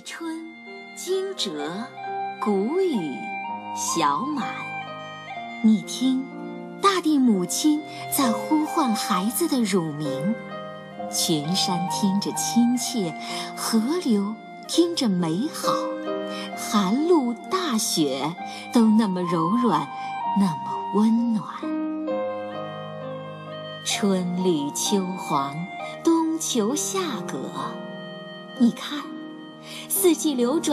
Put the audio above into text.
春，惊蛰，谷雨，小满。你听，大地母亲在呼唤孩子的乳名，群山听着亲切，河流听着美好，寒露大雪都那么柔软，那么温暖。春绿秋黄，冬求夏葛，你看，四季流转。